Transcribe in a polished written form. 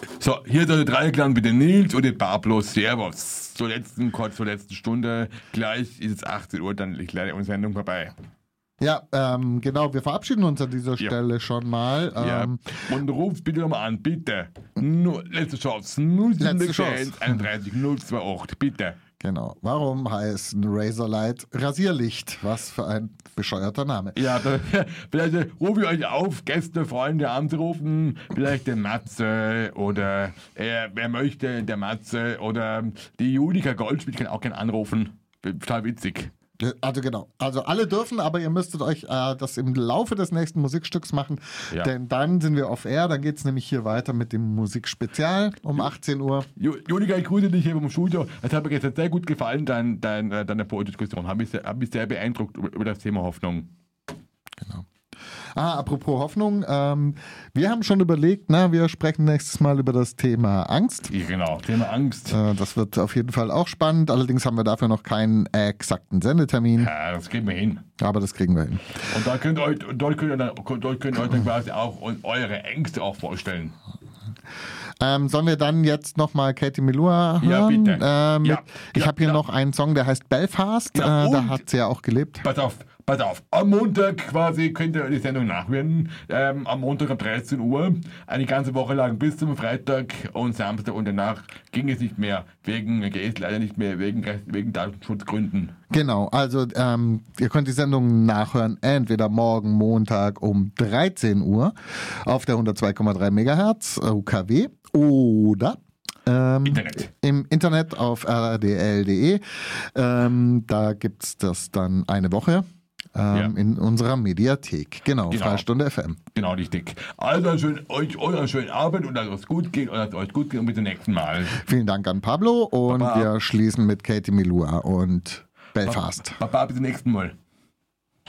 So, hier ist der Dreiklang mit dem Nils und dem Pablo. Servus. Zur letzten Stunde. Gleich ist es 18 Uhr, dann ist leider unsere Sendung vorbei. Ja, genau, wir verabschieden uns an dieser Stelle schon mal. Ja. Und ruft bitte nochmal an, bitte. Letzte Chance. 31 028, bitte. Genau. Warum heißt ein Razorlight Rasierlicht? Was für ein bescheuerter Name. Ja, vielleicht rufe ich euch auf, Gäste, Freunde anzurufen. Vielleicht den Matze oder wer möchte, der Matze oder die Julika Goldschmidt kann auch gerne anrufen. Total witzig. Also genau. Also alle dürfen, aber ihr müsstet euch das im Laufe des nächsten Musikstücks machen, denn dann sind wir off air, dann geht es nämlich hier weiter mit dem Musikspezial um 18 Uhr. Julika, ich grüße dich hier vom Studio. Es hat mir gestern sehr gut gefallen, deine Poetry-Diskussion. Hat mich sehr beeindruckt über das Thema Hoffnung. Genau. Apropos Hoffnung, wir haben schon überlegt, wir sprechen nächstes Mal über das Thema Angst. Ja, genau, Thema Angst. Das wird auf jeden Fall auch spannend, allerdings haben wir dafür noch keinen exakten Sendetermin. Ja, das kriegen wir hin. Aber das kriegen wir hin. Und dort könnt ihr euch dann quasi auch eure Ängste auch vorstellen. Sollen wir dann jetzt nochmal Katie Melua hören? Ja, bitte. Ich habe hier noch einen Song, der heißt Belfast. Da hat sie ja auch gelebt. Pass auf. Am Montag quasi könnt ihr die Sendung nachhören. Am Montag um 13 Uhr. Eine ganze Woche lang bis zum Freitag und Samstag und danach ging es nicht mehr. Geht leider nicht mehr wegen Datenschutzgründen. Genau, also ihr könnt die Sendung nachhören, entweder morgen Montag um 13 Uhr auf der 102,3 MHz UKW oder im Internet auf rdl.de. Da gibt es das dann eine Woche. In unserer Mediathek. Genau, Freistunde FM. Genau, richtig. Also euch einen schönen Abend und lasst es euch gut gehen und bis zum nächsten Mal. Vielen Dank an Pablo und Baba. Wir schließen mit Katie Melua und Belfast. Baba, bis zum nächsten Mal.